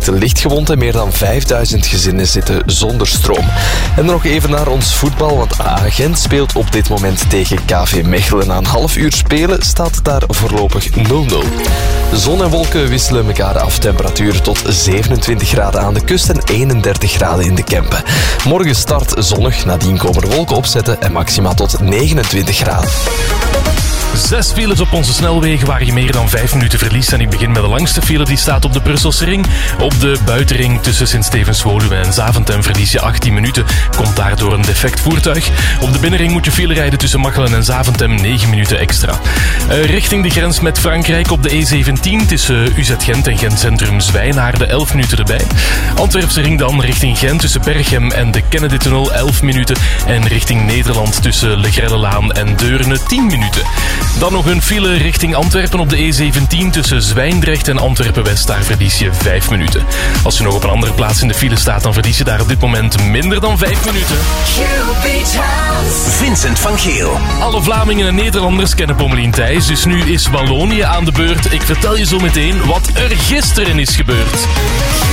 raakte licht gewond en meer dan 5000 gezinnen zitten zonder stroom. En dan nog even naar ons voetbal, want AA Gent speelt op dit moment tegen KV Mechelen. Na een half uur spelen staat daar voorlopig 0-0. Zon en wolken wisselen elkaar af. Temperatuur tot 27 graden aan de kust en 31 graden in de Kempen. Morgen start zonnig, nadien komen er wolken opzetten en maximaal tot 29 graden. 6 files op onze snelwegen waar je meer dan 5 minuten verliest. En ik begin met de langste file, die staat op de Brusselse ring. Op de buitenring tussen Sint-Stevens-Woluwe en Zaventem verlies je 18 minuten. Komt daardoor een defect voertuig. Op de binnenring moet je file rijden tussen Machelen en Zaventem 9 minuten extra. Richting de grens met Frankrijk op de E17 tussen UZ Gent en Gent Centrum Zwijnaarden 11 minuten erbij. Antwerpse ring dan richting Gent tussen Berchem en de Kennedy-tunnel 11 minuten. En richting Nederland tussen Le Grellelaan en Deurne 10 minuten. Dan nog een file richting Antwerpen op de E17 tussen Zwijndrecht en Antwerpen-West. Daar verlies je 5 minuten. Als je nog op een andere plaats in de file staat, dan verlies je daar op dit moment minder dan 5 minuten. Vincent van Geel. Alle Vlamingen en Nederlanders kennen Pommelien Thijs, dus nu is Wallonië aan de beurt. Ik vertel je zo meteen wat er gisteren is gebeurd.